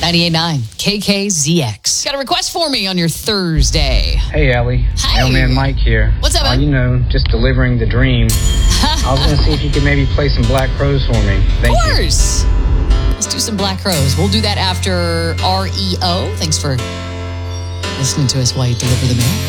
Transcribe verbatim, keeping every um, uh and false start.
ninety-eight point nine K K Z X. Got a request for me on your Thursday. Hey, Ellie. Hi. Mailman Mike here. What's up, man? Uh, you know, just delivering the dream. I was going to see if you could maybe play some Black Crows for me. Thank of course. You. Let's do some Black Crows. We'll do that after R E O. Thanks for listening to us while you deliver the mail.